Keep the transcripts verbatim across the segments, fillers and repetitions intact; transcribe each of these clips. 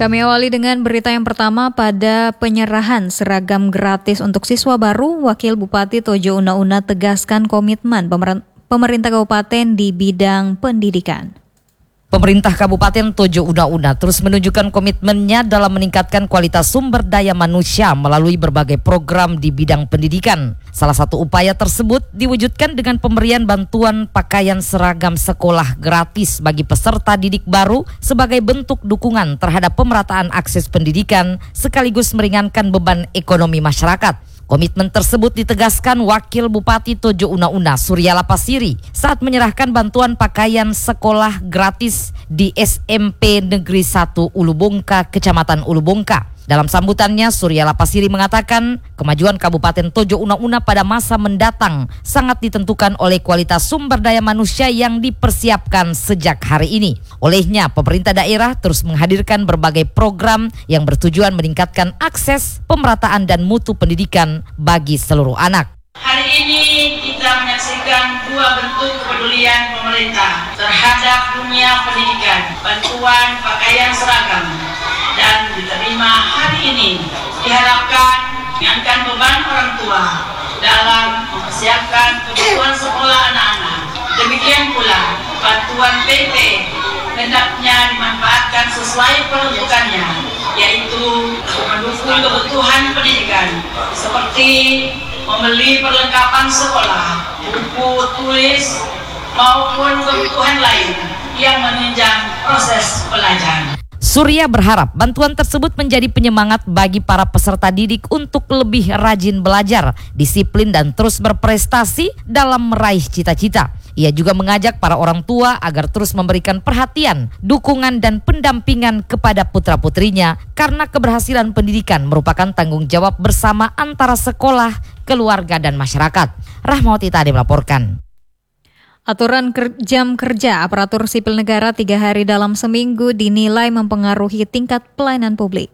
Kami awali dengan berita yang pertama. Pada penyerahan seragam gratis untuk siswa baru, Wakil Bupati Tojo Una Una tegaskan komitmen pemerintah kabupaten di bidang pendidikan. Pemerintah Kabupaten Tojo Una Una terus menunjukkan komitmennya dalam meningkatkan kualitas sumber daya manusia melalui berbagai program di bidang pendidikan. Salah satu upaya tersebut diwujudkan dengan pemberian bantuan pakaian seragam sekolah gratis bagi peserta didik baru sebagai bentuk dukungan terhadap pemerataan akses pendidikan sekaligus meringankan beban ekonomi masyarakat. Komitmen tersebut ditegaskan Wakil Bupati Tojo Una Una Surya Lapasiri saat menyerahkan bantuan pakaian sekolah gratis di S M P Negeri satu Ulubongka, Kecamatan Ulubongka. Dalam sambutannya, Surya Lapasiri mengatakan kemajuan Kabupaten Tojo Una Una pada masa mendatang sangat ditentukan oleh kualitas sumber daya manusia yang dipersiapkan sejak hari ini. Olehnya, pemerintah daerah terus menghadirkan berbagai program yang bertujuan meningkatkan akses, pemerataan dan mutu pendidikan bagi seluruh anak. Hari ini kita menyaksikan dua bentuk kepedulian pemerintah terhadap dunia pendidikan, bantuan pakaian seragam, dan diterima hari ini diharapkan meringankan beban orang tua dalam mempersiapkan kebutuhan sekolah anak-anak. Demikian pula bantuan P P hendaknya dimanfaatkan sesuai peruntukannya, yaitu untuk mendukung kebutuhan pendidikan seperti membeli perlengkapan sekolah, buku tulis maupun kebutuhan lain yang menunjang proses belajar. Surya berharap bantuan tersebut menjadi penyemangat bagi para peserta didik untuk lebih rajin belajar, disiplin dan terus berprestasi dalam meraih cita-cita. Ia juga mengajak para orang tua agar terus memberikan perhatian, dukungan dan pendampingan kepada putra-putrinya karena keberhasilan pendidikan merupakan tanggung jawab bersama antara sekolah, keluarga dan masyarakat. Rahmawati Tadi melaporkan. Aturan ker- jam kerja aparatur sipil negara tiga hari dalam seminggu dinilai mempengaruhi tingkat pelayanan publik.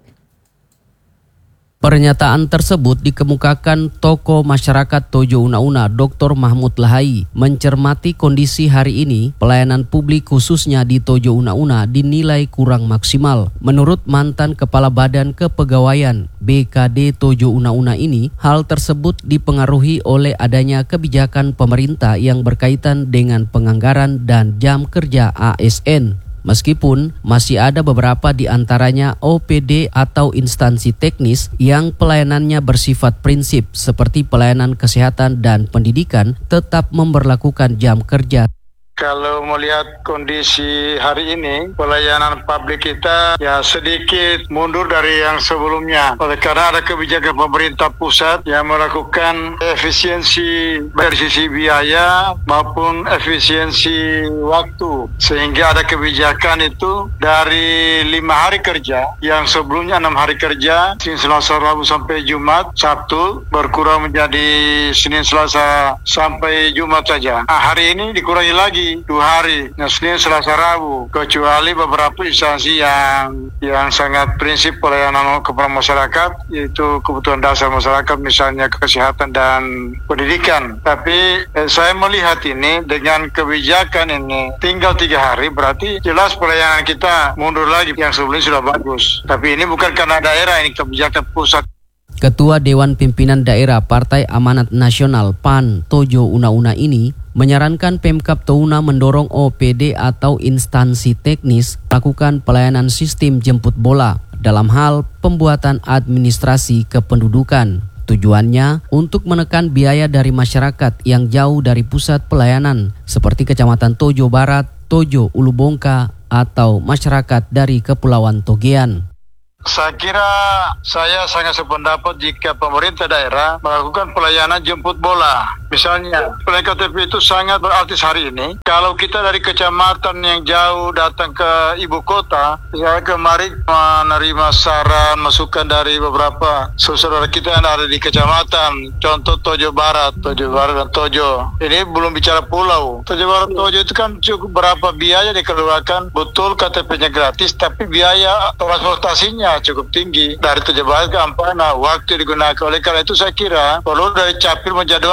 Pernyataan tersebut dikemukakan tokoh masyarakat Tojo Una Una Doktor Mahmud Lahai. Mencermati kondisi hari ini, pelayanan publik khususnya di Tojo Una Una dinilai kurang maksimal. Menurut mantan Kepala Badan Kepegawaian B K D Tojo Una Una ini, hal tersebut dipengaruhi oleh adanya kebijakan pemerintah yang berkaitan dengan penganggaran dan jam kerja A S N. Meskipun masih ada beberapa di antaranya O P D atau instansi teknis yang pelayanannya bersifat prinsip seperti pelayanan kesehatan dan pendidikan tetap memberlakukan jam kerja. Kalau melihat kondisi hari ini, pelayanan publik kita ya sedikit mundur dari yang sebelumnya. Oleh karena ada kebijakan pemerintah pusat yang melakukan efisiensi dari sisi biaya maupun efisiensi waktu. Sehingga ada kebijakan itu dari lima hari kerja, yang sebelumnya enam hari kerja, Senin, Selasa, Rabu sampai Jumat, Sabtu, berkurang menjadi Senin, Selasa sampai Jumat saja. Nah, hari ini dikurangi lagi dua hari, nah, Senin, Selasa, Rabu, kecuali beberapa instansi yang yang sangat prinsip pelayanan kepada masyarakat, yaitu kebutuhan dasar masyarakat, misalnya kesehatan dan pendidikan. Tapi eh, saya melihat ini dengan kebijakan ini tinggal tiga hari, berarti jelas pelayanan kita mundur lagi. Yang sebelumnya sudah bagus, tapi ini bukan karena daerah, ini kebijakan pusat. Ketua Dewan Pimpinan Daerah Partai Amanat Nasional P A N Tojo Una Una ini menyarankan Pemkab Touna mendorong O P D atau instansi teknis melakukan pelayanan sistem jemput bola dalam hal pembuatan administrasi kependudukan. Tujuannya untuk menekan biaya dari masyarakat yang jauh dari pusat pelayanan seperti Kecamatan Tojo Barat, Tojo Ulubongka atau masyarakat dari Kepulauan Togean. Saya kira saya sangat sependapat jika pemerintah daerah melakukan pelayanan jemput bola. Misalnya, pelayanan K T P itu sangat berarti hari ini. Kalau kita dari kecamatan yang jauh datang ke ibu kota, saya kemarin menerima saran, masukan dari beberapa saudara kita yang ada di kecamatan. Contoh Tojo Barat, Tojo Barat dan Tojo. Ini belum bicara pulau. Tojo Barat, Tojo itu kan cukup berapa biaya dikeluarkan. Betul K T P-nya gratis, tapi biaya transportasinya cukup tinggi. Dari Tojo Barat ke Ampana, waktu digunakan. Oleh karena itu saya kira perlu dari Capil menjadwalkan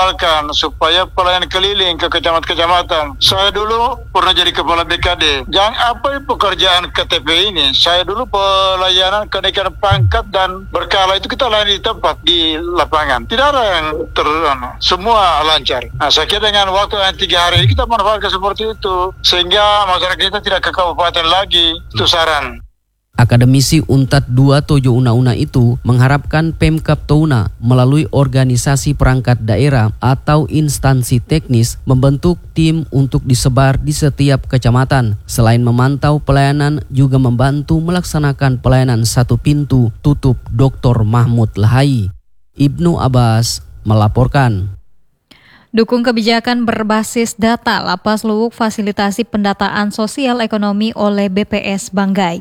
lapangan supaya pelayanan keliling ke kecamatan-kecamatan. Saya dulu pernah jadi kepala B K D. Yang apa pekerjaan K T P ini? Saya dulu pelayanan kenaikan pangkat dan berkala itu kita layani di tempat di lapangan. Tidak ada yang ter, anu, semua lancar. Nah, saya kira dengan waktu yang tiga hari kita manfaatkan seperti itu sehingga masyarakat kita tidak ke kabupaten lagi. Itu saran. Akademisi Untat dua Tojo Una-Una itu mengharapkan Pemkab Touna melalui organisasi perangkat daerah atau instansi teknis membentuk tim untuk disebar di setiap kecamatan. Selain memantau pelayanan, juga membantu melaksanakan pelayanan satu pintu tutup Doktor Mahmud Lahai. Ibnu Abbas melaporkan. Dukung kebijakan berbasis data, Lapas Luwuk fasilitasi pendataan sosial ekonomi oleh B P S Banggai.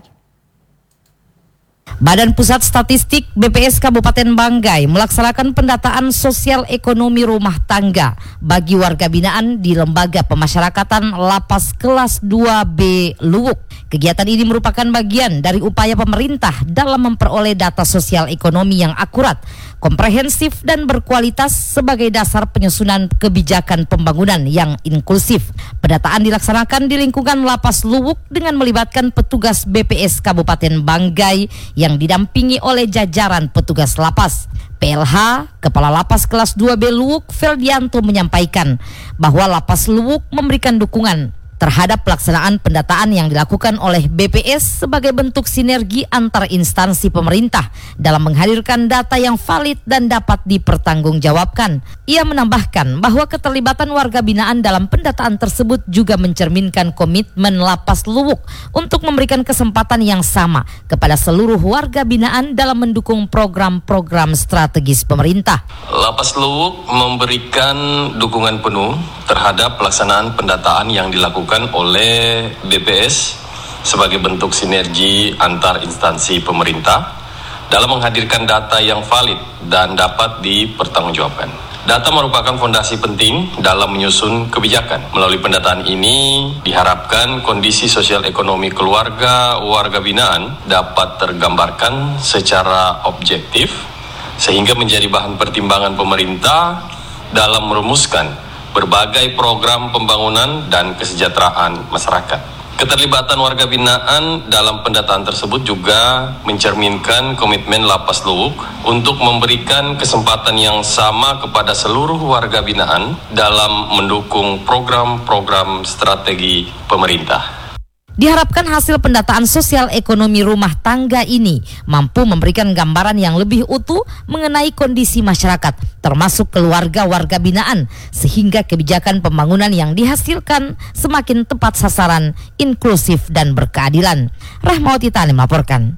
Badan Pusat Statistik B P S Kabupaten Banggai melaksanakan pendataan sosial ekonomi rumah tangga bagi warga binaan di Lembaga Pemasyarakatan Lapas Kelas dua B Luwuk. Kegiatan ini merupakan bagian dari upaya pemerintah dalam memperoleh data sosial ekonomi yang akurat, komprehensif dan berkualitas sebagai dasar penyusunan kebijakan pembangunan yang inklusif. Pendataan dilaksanakan di lingkungan Lapas Luwuk dengan melibatkan petugas B P S Kabupaten Banggai yang didampingi oleh jajaran petugas lapas. P L H, Kepala Lapas Kelas dua B Luwuk, Ferdianto menyampaikan bahwa Lapas Luwuk memberikan dukungan terhadap pelaksanaan pendataan yang dilakukan oleh B P S sebagai bentuk sinergi antar instansi pemerintah dalam menghadirkan data yang valid dan dapat dipertanggungjawabkan. Ia menambahkan bahwa keterlibatan warga binaan dalam pendataan tersebut juga mencerminkan komitmen Lapas Luwuk untuk memberikan kesempatan yang sama kepada seluruh warga binaan dalam mendukung program-program strategis pemerintah. Lapas Luwuk memberikan dukungan penuh terhadap pelaksanaan pendataan yang dilakukan oleh B P S sebagai bentuk sinergi antar instansi pemerintah dalam menghadirkan data yang valid dan dapat dipertanggungjawabkan. Data merupakan fondasi penting dalam menyusun kebijakan. Melalui pendataan ini diharapkan kondisi sosial ekonomi keluarga warga binaan dapat tergambarkan secara objektif sehingga menjadi bahan pertimbangan pemerintah dalam merumuskan berbagai program pembangunan dan kesejahteraan masyarakat. Keterlibatan warga binaan dalam pendataan tersebut juga mencerminkan komitmen Lapas Luwuk untuk memberikan kesempatan yang sama kepada seluruh warga binaan dalam mendukung program-program strategi pemerintah. Diharapkan hasil pendataan sosial ekonomi rumah tangga ini mampu memberikan gambaran yang lebih utuh mengenai kondisi masyarakat, termasuk keluarga warga binaan, sehingga kebijakan pembangunan yang dihasilkan semakin tepat sasaran, inklusif dan berkeadilan. Rahmawati Tani melaporkan.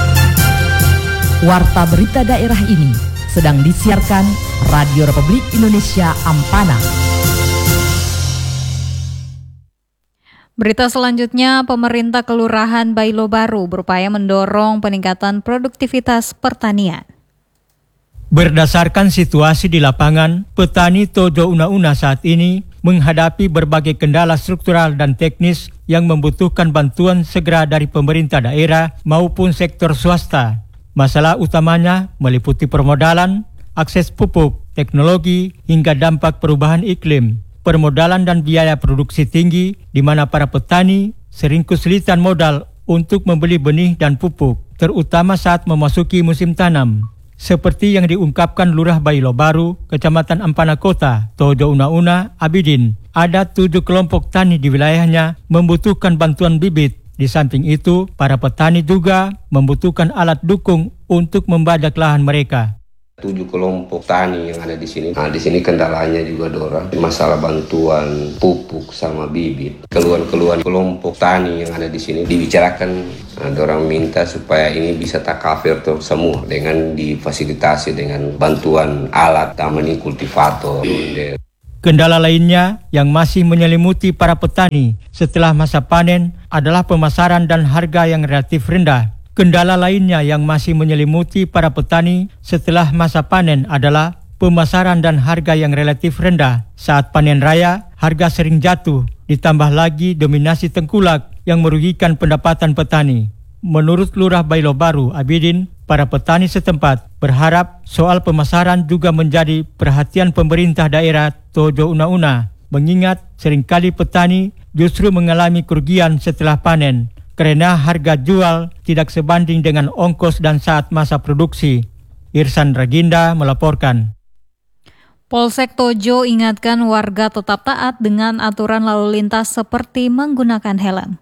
Warta berita daerah ini sedang disiarkan Radio Republik Indonesia Ampana. Berita selanjutnya, pemerintah Kelurahan Bailo Baru berupaya mendorong peningkatan produktivitas pertanian. Berdasarkan situasi di lapangan, petani Tojo Una-Una saat ini menghadapi berbagai kendala struktural dan teknis yang membutuhkan bantuan segera dari pemerintah daerah maupun sektor swasta. Masalah utamanya meliputi permodalan, akses pupuk, teknologi, hingga dampak perubahan iklim. Permodalan dan biaya produksi tinggi, di mana para petani sering kesulitan modal untuk membeli benih dan pupuk, terutama saat memasuki musim tanam. Seperti yang diungkapkan Lurah Bailo Baru, Kecamatan Ampana Kota, Tojo Una-Una, Abidin, ada tujuh kelompok tani di wilayahnya membutuhkan bantuan bibit. Di samping itu, para petani juga membutuhkan alat dukung untuk membajak lahan mereka. Tujuh kelompok tani yang ada di sini. Nah, di sini kendalanya juga dorang masalah bantuan pupuk sama bibit. Keluhan-keluhan kelompok tani yang ada di sini dibicarakan. Nah, dorang minta supaya ini bisa takafir tuh semua dengan difasilitasi dengan bantuan alat tamani kultivator. Kendala lainnya yang masih menyelimuti para petani setelah masa panen adalah pemasaran dan harga yang relatif rendah. Kendala lainnya yang masih menyelimuti para petani setelah masa panen adalah pemasaran dan harga yang relatif rendah. Saat panen raya, harga sering jatuh, ditambah lagi dominasi tengkulak yang merugikan pendapatan petani. Menurut Lurah Bailo Baru, Abidin, Para petani setempat berharap soal pemasaran juga menjadi perhatian pemerintah daerah Tojo Una-Una, mengingat seringkali petani justru mengalami kerugian setelah panen karena harga jual tidak sebanding dengan ongkos dan saat masa produksi. Irsan Raginda melaporkan. Polsek Tojo ingatkan warga tetap taat dengan aturan lalu lintas seperti menggunakan helm.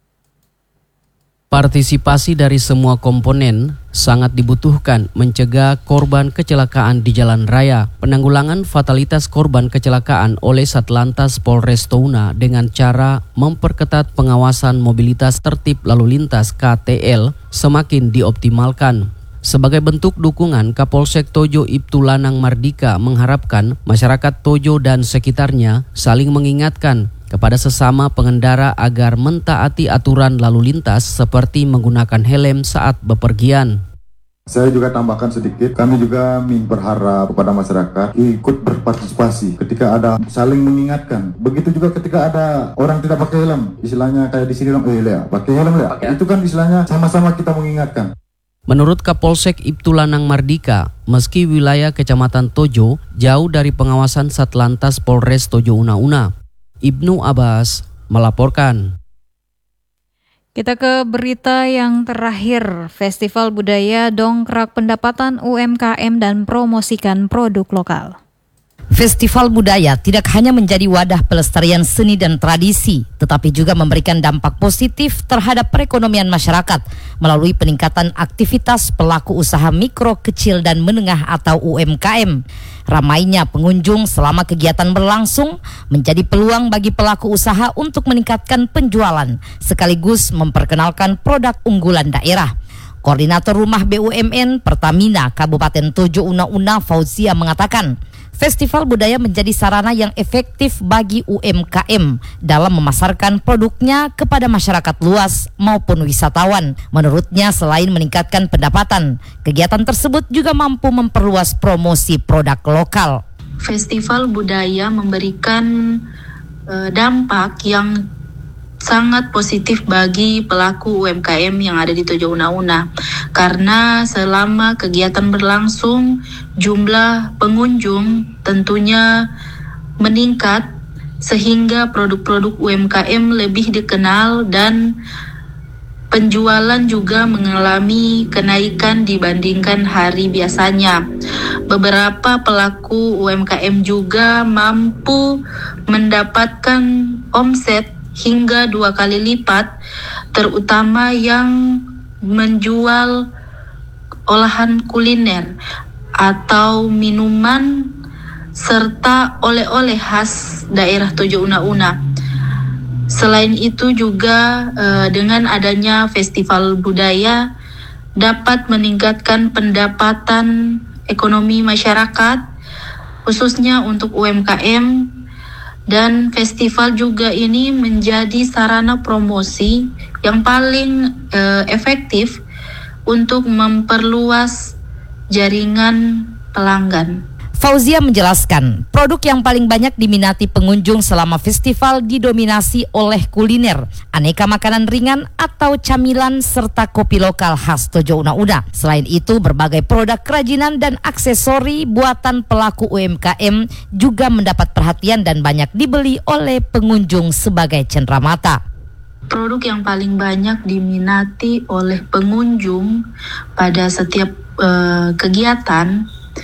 Partisipasi dari semua komponen sangat dibutuhkan mencegah korban kecelakaan di jalan raya. Penanggulangan fatalitas korban kecelakaan oleh Satlantas Polres Touna dengan cara memperketat pengawasan mobilitas tertib lalu lintas K T L semakin dioptimalkan. Sebagai bentuk dukungan, Kapolsek Tojo Ibtu Lanang Mardika mengharapkan masyarakat Tojo dan sekitarnya saling mengingatkan kepada sesama pengendara agar mentaati aturan lalu lintas seperti menggunakan helm saat bepergian. Saya juga tambahkan sedikit, kami juga berharap kepada masyarakat ikut berpartisipasi ketika ada saling mengingatkan. Begitu juga ketika ada orang tidak pakai helm, istilahnya kayak di sini dong, eh Lea, pakai helm Lea. Itu kan istilahnya sama-sama kita mengingatkan. Menurut Kapolsek Ibtu Lanang Mardika, meski wilayah Kecamatan Tojo jauh dari pengawasan Satlantas Polres Tojo Una-Una, Ibnu Abbas melaporkan. Kita ke berita yang terakhir. Festival Budaya dongkrak pendapatan U M K M dan promosikan produk lokal. Festival budaya tidak hanya menjadi wadah pelestarian seni dan tradisi, tetapi juga memberikan dampak positif terhadap perekonomian masyarakat melalui peningkatan aktivitas pelaku usaha mikro, kecil, dan menengah atau U M K M. Ramainya pengunjung selama kegiatan berlangsung menjadi peluang bagi pelaku usaha untuk meningkatkan penjualan, sekaligus memperkenalkan produk unggulan daerah. Koordinator Rumah B U M N Pertamina Kabupaten Tojo Una-Una Fauzia mengatakan, festival budaya menjadi sarana yang efektif bagi U M K M dalam memasarkan produknya kepada masyarakat luas maupun wisatawan. Menurutnya, selain meningkatkan pendapatan, kegiatan tersebut juga mampu memperluas promosi produk lokal. Festival budaya memberikan uh, dampak yang sangat positif bagi pelaku U M K M yang ada di Tojo Una-Una, karena selama kegiatan berlangsung jumlah pengunjung tentunya meningkat sehingga produk-produk U M K M lebih dikenal dan penjualan juga mengalami kenaikan dibandingkan hari biasanya. Beberapa pelaku U M K M juga mampu mendapatkan omset hingga dua kali lipat, terutama yang menjual olahan kuliner atau minuman serta oleh-oleh khas daerah Tojo Una-Una. Selain itu juga eh, dengan adanya festival budaya dapat meningkatkan pendapatan ekonomi masyarakat, khususnya untuk U M K M. Dan festival juga ini menjadi sarana promosi yang paling uh, efektif untuk memperluas jaringan pelanggan. Fauzia menjelaskan, produk yang paling banyak diminati pengunjung selama festival didominasi oleh kuliner, aneka makanan ringan atau camilan serta kopi lokal khas Tojo Una-Una. Selain itu, berbagai produk kerajinan dan aksesori buatan pelaku U M K M juga mendapat perhatian dan banyak dibeli oleh pengunjung sebagai cenderamata. Produk yang paling banyak diminati oleh pengunjung pada setiap uh, kegiatan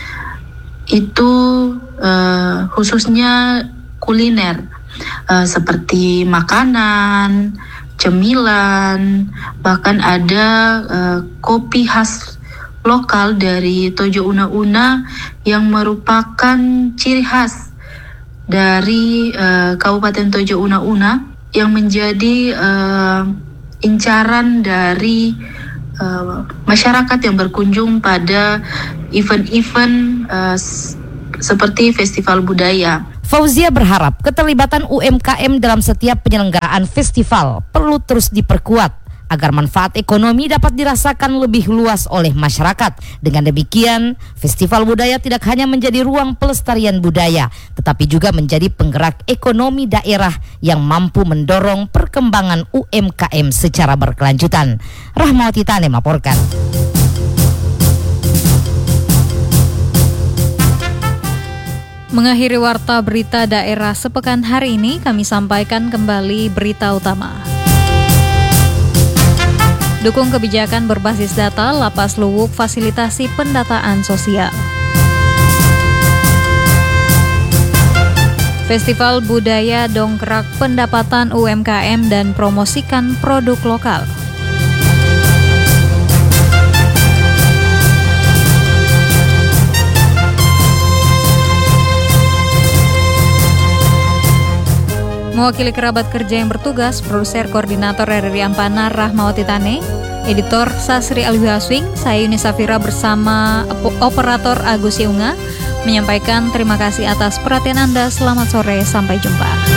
itu uh, khususnya kuliner, uh, seperti makanan, cemilan, bahkan ada uh, kopi khas lokal dari Tojo Una-Una yang merupakan ciri khas dari uh, Kabupaten Tojo Una-Una yang menjadi uh, incaran dari Uh, masyarakat yang berkunjung pada event-event uh, s- seperti festival budaya. Fauzia berharap keterlibatan U M K M dalam setiap penyelenggaraan festival perlu terus diperkuat agar manfaat ekonomi dapat dirasakan lebih luas oleh masyarakat. Dengan demikian, festival budaya tidak hanya menjadi ruang pelestarian budaya, tetapi juga menjadi penggerak ekonomi daerah yang mampu mendorong perkembangan U M K M secara berkelanjutan. Rahmawati Tane melaporkan. Mengakhiri warta berita daerah sepekan hari ini, kami sampaikan kembali berita utama. Dukung kebijakan berbasis data, Lapas Luwuk fasilitasi pendataan sosial. Festival Budaya dongkrak pendapatan U M K M dan promosikan produk lokal. Mewakili kerabat kerja yang bertugas, produser koordinator R R I Ampana Rahmawati Tane, editor Sasri Alwi Haswing, saya Yuni Safira bersama operator Agus Yunga menyampaikan terima kasih atas perhatian Anda. Selamat sore, sampai jumpa.